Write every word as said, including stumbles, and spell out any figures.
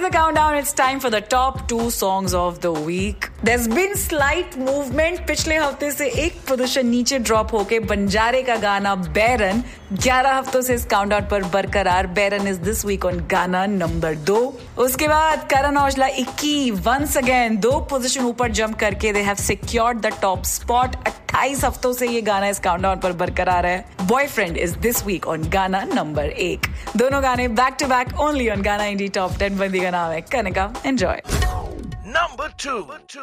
the countdown. It's time for the top two songs of the week. There's been slight movement. पिछले हफ्ते से एक position नीचे drop होके बंजारे का गाना बैरन ग्यारह हफ्तों से इस काउंटडाउन पर बरकरार. बैरन इज दिस वीक ऑन गाना नंबर दो. उसके बाद करण औजला इक्की वंस अगेन दो पोजीशन ऊपर जंप करके they have secured the top spot. अट्ठाईस हफ्तों से ये गाना इस काउंटडाउन पर बरकरार है. Boyfriend is this week on गाना नंबर एक. दोनों गाने back to back only on गाना इंडी टॉप टेन. बंदी का नाम है कनिका. एंजॉय. Number two.